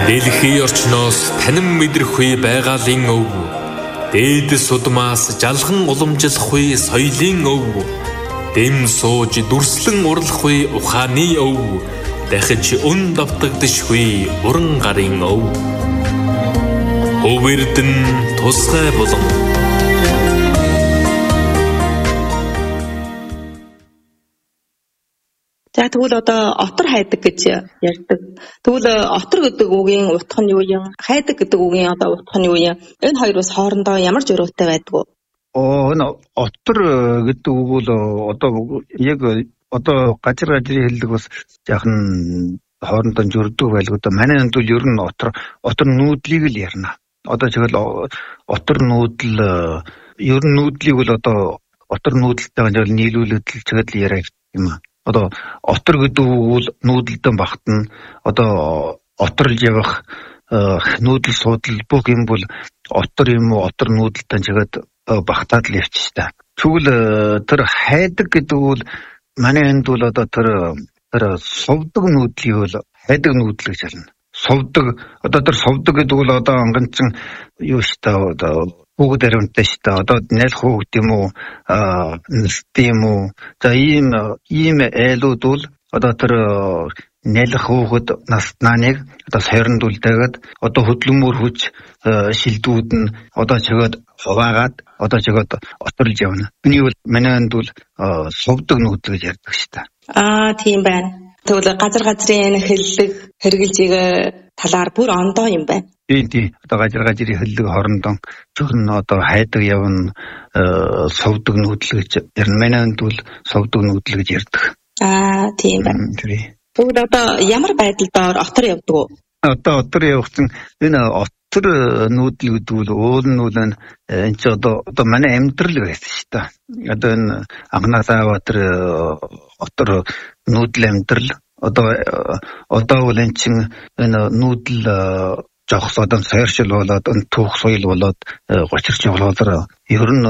Дэлхийн орчноос танин мэдрэхгүй байгалийн өв. Дээдэс удмаас жалхан уламжлахгүй соёлын өв. Дэм сууж дүрслэн урлахгүй ухааны өв. Дахиж өн давтагдшгүй уран гарын өв. Өвөрдөн тусгай болон. За тэгвэл одоо отор хайдаг гэж ярьдаг. Тэгвэл отор гэдэг үгийн утга нь юу юм? Хайдаг гэдэг үгийн одоо утга нь юу юм? Энэ хоёр бас хоорондоо ямар журуутай байдаг вэ? Энэ отор гэдэг үг бол одоо газар хэллэг бас яахан хоорондоо журдаг байлгүй да. Манай энд бол ер нь отор нүүдлийг л ярина. Одоо тэгэл отор нүүдэл ер нь нүүдлийг бол одоо отор нүүдэлтэй бол нийлүүлээд л тэгэл яриа юм аа. Одоо отор гэдэг үг нүүдэлдэн багтана. Одоо оторлж явах нүүдэл суудал бүх юм бол отор юм уу отор нүүдэлтэн чигээд багтаад л явчих та. Тэгвэл тэр хайдаг гэдэг бол манай энд бол одоо тэр совдог нүүдлийг бол хайдаг нүүдэл гэж хэлнэ. Совдог одоо тэр совдог гэдэг бол одоо ганцхан юу ш та одоо бүгд аримтай ш та одоо нэлх хүүгд юм уу нэлт юм уу за ийм айлууд бол одоо тэр нэлх хүүгд наснаныг одоо сойрондуулдаагаад одоо хөдөлмөр хүч шилдүүд нь одоо чигээд хуваагаад одоо чигээд оторлж явна. Энийг бол манайд бол совдог нүүдэл гэж ярьдаг ш та. Тийм байна. Тэгвэл газрын хэллэг хэрэгжилжийг талаар бүр ондоо юм байна. Тийм. Одоо газрын хэллэг хоорондоо зөвхөн одоо хайдаг явна совдог нүүдэл гэж ярина. Манайд бол совдог нүүдэл гэж ярьдаг. Тийм байна. Тэгвэл одоо ямар байдлаар отор явдаг вэ? Одоо отор явахсан энэ отор нүүдэл гэдэг бол уул нь бол энэ ч одоо манай амьдрал байсан ш та. Одоо энэ анхнаасаа тэр отор нүүдэл амьдрал одоо бол энэ чинь энэ нүүдэл жогс одоо сойршил болоод энэ түүх соёл болоод гочирч явлаар ер нь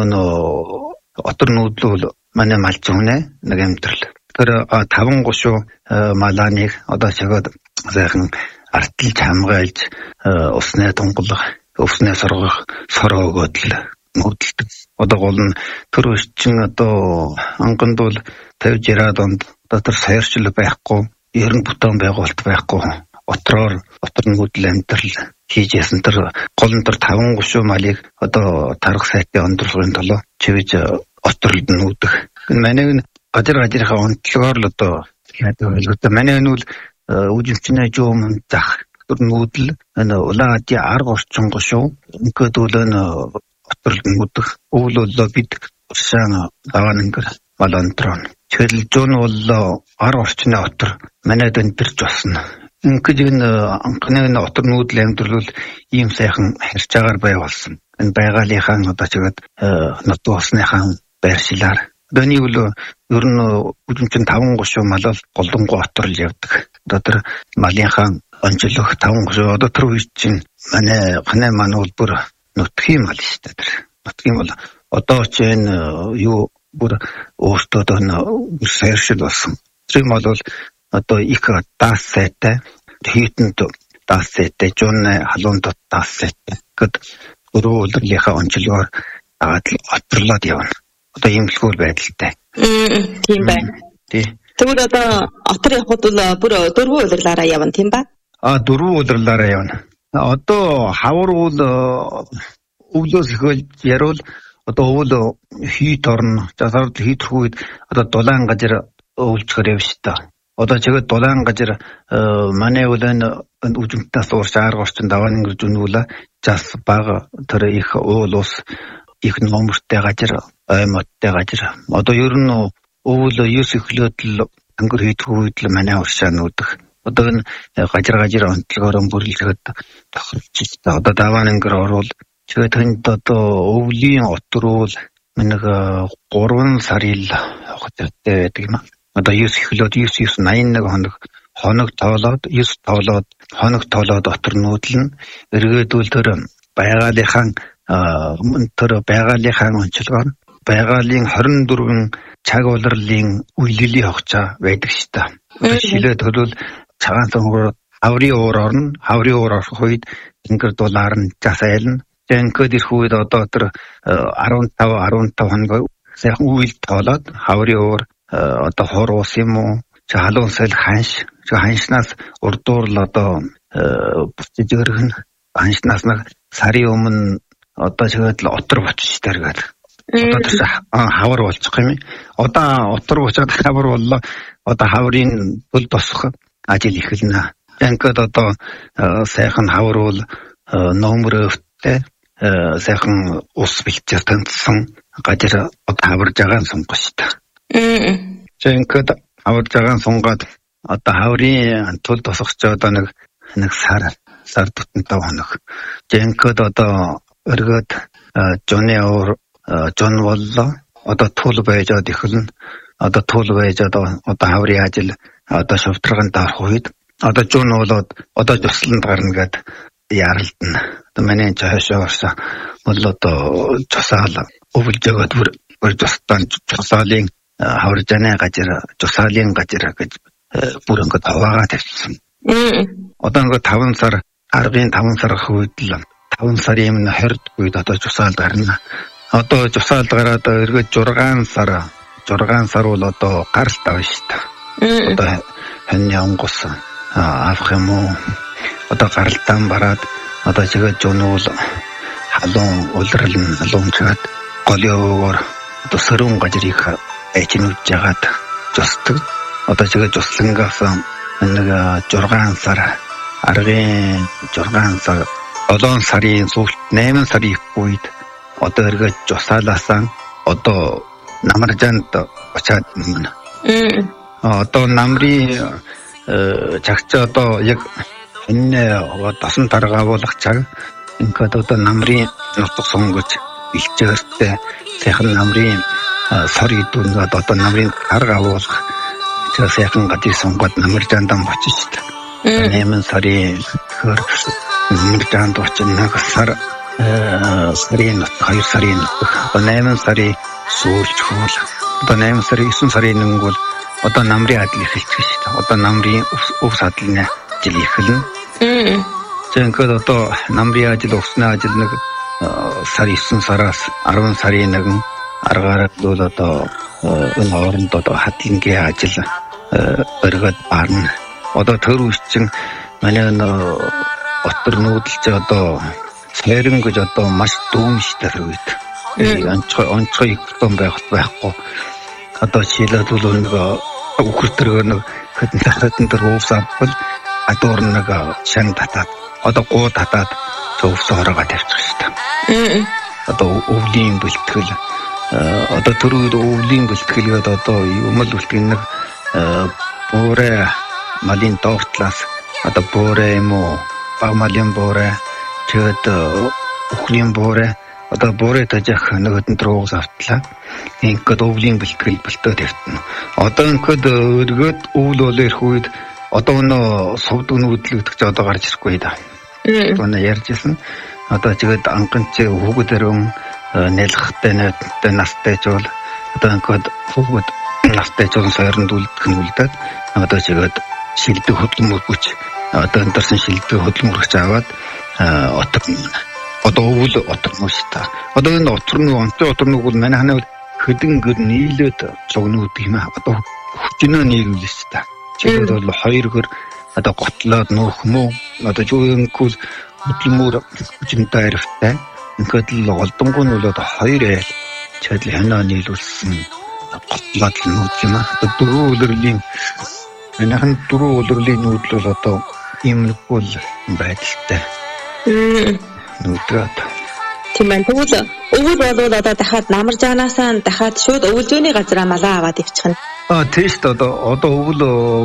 отор нүүдэл бол манай мал зүүнэ нэг амьдрал. Тэр 5 гушуу малааныг одоо чигээд сайхан артилж хамгаалж усны тунгалах өвснээ соргох сор өгөөд л нүүдэлдэг. Одоо гол нь тэр чинь одоо анганд бол 50-60 онд одоо тэр сойршил байхгүй ер нь бүтэн байгуулалт байхгүй отор нүүдэл амьдрал хийж ясан тэр гол нь тэр 5 гушуу малыг одоо тарах сайтын онцлогын төлөө чивж оторлд нүүдэх. Манай газрынхаа онцлогоор л одоо яадаг байлгүй. Манай энэ бол үжимчнээ жуум зах тэр нүүдэл энэ улаадын арга орчин гушуу ингээд бол энэ оторлд нүүдэх. Өвөл бол бид уршаан аван ингээд малонтрон чөлж зүүн бол арга орчны отор манайд өндөрч басна. Ингээд энэ анхны отор нүүдэл амьдрал бол ийм сайхан харьж агаар бай болсон. Энэ байгалийнхаа одоо чигээд нот усныхаа байршилаар Дәний бол ер нь үжимчин 5 гушуу малал голдонгоо оторл явдаг. Одоо тэр малынхаа онцлог 5 гушуу одоо тэр үе чинь манай бол бүр нутгийн мал шүү дээ. Тэр нутгийн бол одоо ч энэ юу бүр өөртөө сойршил болсон. Тэр мал бол одоо их даас сайтай хийтэнд даас сайтай жуун халуунд даас сайтай. Гэт өрөө үлрэлийнхаа онцлогоор оторлоод явна. Одоо имлгүүр байдалтай. Тийм байна. Тэгвэл одоо отор явхад бол бүр 4 улирлаараа явна тийм ба? 4 улирлаараа явна. Одоо хавар уул өвлөөс ихэл яруул одоо өвл хийт орно. Засард хийтрэх үед одоо дулаан газар өвлжгөр явж та. Одоо чигээд дулаан газар манай үлэн үжимтнээс уурч арга орчин даваан ингэж үнүүлээ. Зас бага тэр их уул ус их номертэй газар аймагтай газар. Одоо ер нь өвөл 9 эхлээд л ангар хийдэг үед л манай уршаа нүүдэх. Одоо энэ газар онцлогоор бүрлэхэд тохирч та. Одоо даваан ангар орвол чигээд тэнд одоо өвлийн отрол нэг 3 сарын хугацаатай байдаг юм. Одоо 9 эхлээд 981 хоног тоолоод 9 тоолоод хоног тоолоод отор нүүдлэн эргээдүүл тэр байгалийнхаа онцлогоор байгалийн 24 цаг улирлын үйлдлийн хугацаа байдаг ш та. Шилээ төлөв цагаан цонхоор хаврын уур орно. Хаврын уур орох үед тэнгэр дулаар нь жас айлна. Ингээд ирэх үед одоо тэр 15 хоног сайхан үйл тоолоод хаврын уур одоо хор ус юм уу? Халуун сэл ханшнаас урдуур л одоо буцаж өргөн ханшнаас нэг сарын өмнө одоо тэгээд л отор бочих тэргээд одоо тэр хавар болчих юм. Одоо отор бочоод хавар боллоо. Одоо хаврын төл босох ажил эхэлнэ. Ингээд одоо сайхан хавар бол номерөвтэй сайхан ус бэлчээр таньсан газар хаварж байгаа сонгож та. Ингээд хаварж байгаа сунгаад одоо хаврын тул босохч одоо нэг сар тутан 5 хоног. Ингээд одоо өргөд жон боллоо. Одоо тул байжод эхэлнэ. Одоо тул байжод одоо хаврын ажил одоо шавтраганд орох үед одоо жон болоод одоо жослонд гарна гэд ярилдана. Одоо манай цаашаа орсон бол одоо цусаал өвлж өгöd бүр жостан цусаалын хавржаны газар цусаалын газар гэж бүр ингээд аваагаа тавьсан. Одоо ингээд 5 сар 5 сар үед л 5 сарын 20-д үед одоо цусаалд гарна. Одоо цусаалд гараад эргээд 6 сар бол одоо гаралт авна шүү дээ. Одоо хань онгос авах юм уу? Одоо гаралтан бараад одоо чигээ жонуул халуун улирлан халуунчаад голиогоор одоо сөрөн газрыг эчнүүж жагаад жостдог. Одоо чигээ жослонгоос нэг 6 сар 7 сарын сүүлд 8 сарын үед одоо эргээд жосаалаасан одоо намаржанд очаад байна. Одоо намрын чагч одоо яг энэ дасан дарга болох цаг ингээд одоо намрын нутаг сонгож илчээртэй сайхан намрын сар идүүнгээд одоо намрын дарга авуулах сайхан гадыг сонгоод намаржандаа очиж шүү дээ. 8 сарын хөр намаржанд очиж нэг сар сарын 2 сарын 8 сарын сүүлч хөл одоо 8 сарын 9 сарын нэг бол одоо намрын адил эхэлчих шүү дээ. Одоо намрын өвс адлын ажил эхэлнэ. Тэгэхэд одоо намрын ажил өвсний ажил нэг сар 9 сараас 10 сарын нэгэн аргаар бол одоо энэ хооронд одоо хадлангийн ажил өргөд барна. Одоо төр үсчин манай отор нүүдэлж одоо цэрэн гэж одоо маш дүүн штэ үед. Онцгой том байхгүй. Одоо шилээд бол нэг үхэртэр нэг хэдэн тэр уус авбал адуур нэг шан татаад одоо гоо татаад өвс ороогоо тавьчих штэ. Одоо өвлийн бэлтгэл одоо төрөд өвлийн бэлтгэлгээд одоо юмл бэлтгэл нэг буурэ малын доортлаас одоо буурэ юм уу багмалын буурэ тэгээд өхлийн буурэ одоо буурэ тажих нөгөөдөн дөрөвс автлаа. Ингээд өвлийн бэлтгэл бэлтөө тавьтана. Одоо ингээд өргөд өвл бол ирэх үед одоо нөө сувд өнөдлөгдөх ч одоо гарч ирэхгүй да. Одоо ярьжсэн. Одоо тэгээд анганч хүүхэд өрөн нэлхтэй нэдтэй настай ч бол одоо ингээд хүүхэд настай ч сойронд үлдэх нь үлдээд одоо тэгээд шилдэг хөдөлмөргөч одоо энэ шилдэг хөдөлмөргөч аваад одоо өвөл оторно шүү дээ. Одоо энэ оторно бол манай ханаа хэдэн гэр нийлээд цогнууд юм аа. Одоо хүчнөө нийлүүлж шүү дээ. Чигээр бол 2 гэр одоо готлоод нөөх мөө одоо жуунггүй хөдөлмөр хүчнтэй арифтай. Ингээд л голдонгоо нь бол одоо 2 айл чадл ханаа нийлүүлсэн готлоод нүүд юм аа. Одоо 4 улирлын манайхан 4 улирлын нүүдл бол одоо ийм нэг бол байдалтай. Нүдрээд. Тийм байна. Тэгвэл өвөл болвол одоо дахиад намаржаанаасаа дахиад шууд өвөлжөөний газараа малаа аваад ивчих нь. Тийш одоо өвөл